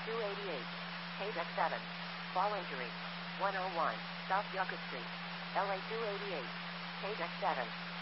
288, KDEC 7, fall injury, 101, South Yucca Street, LA 288, KDEC 7.